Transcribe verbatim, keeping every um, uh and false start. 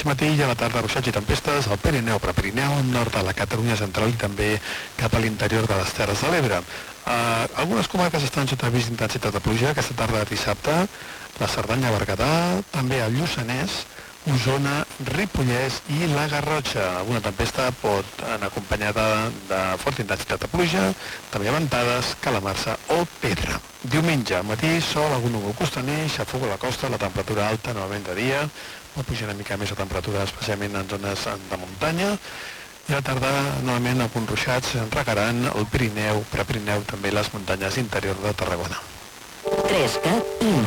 mig matí i a la tarda ruixats i tempestes al Pirineu, Prepirineu, nord de la Catalunya central i també cap a l'interior de les Terres de l'Ebre. Uh, algunes comarques estan sota avís d'intensitat de pluja aquesta tarda de dissabte, la Cerdanya, Berguedà, també el Lluçanès, Osona, Ripollès i la Garrotxa. Alguna tempesta pot anar acompanyada de forta intensitat de pluja, també ventades, calamarsa o pedra. Diumenge, al matí, sol, algun núvol costaner, xafog a la costa, la temperatura alta, novament de dia, va pujar una mica més la temperatura, especialment en zones de muntanya, i a la tarda, novament, alguns ruixats regaran el Pirineu, Prepirineu, també les muntanyes interior de Tarragona. tres cat